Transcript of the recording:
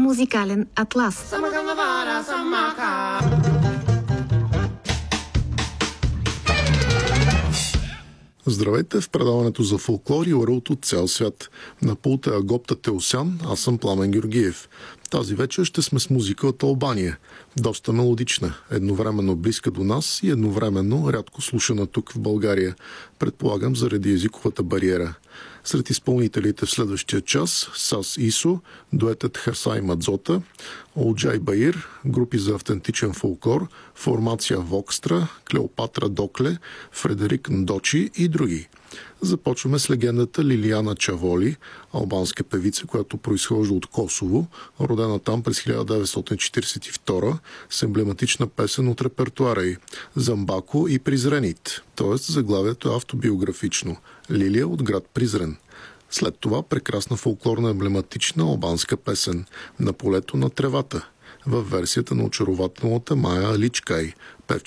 Музикален атлас. Здравейте в предаването за фолклор и орелт от цял свят. На пулта е Агопта Теосян, аз съм Пламен Георгиев. Тази вечер ще сме с музика от Албания. Доста мелодична, едновременно близка до нас и едновременно рядко слушана тук в България. Предполагам заради езиковата бариера. Сред изпълнителите в следващия час Сас Исо, дуетът Херсай Мадзота, Олджай Баир, групи за автентичен фолклор, формация Вокстра, Клеопатра Докле, Фредерик Ндочи и други. Започваме с легендата Лилияна Чаволи, албанска певица, която произхожда от Косово, родена там през 1942, с емблематична песен от репертуара й «Замбако и Призренит», т.е. заглавието е автобиографично «Лилия от град Призрен». След това прекрасна фолклорна емблематична албанска песен «На полето на тревата» във версията на очарователната Майя Аличкай,